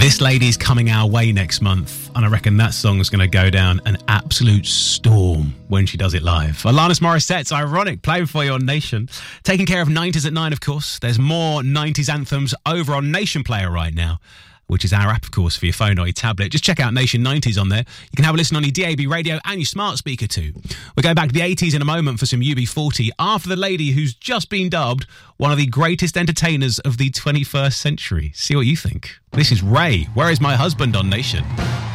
This lady's coming our way next month, and I reckon that song's going to go down an absolute storm when she does it live. Alanis Morissette's Ironic, playing for you on Nation. Taking care of 90s at 9, of course. There's more 90s anthems over on Nation Player right now, which is our app, of course, for your phone or your tablet. Just check out Nation 90s on there. You can have a listen on your DAB radio and your smart speaker too. We're going back to the 80s in a moment for some UB40 after the lady who's just been dubbed one of the greatest entertainers of the 21st century. See what you think. This is Ray. Where is my husband on Nation?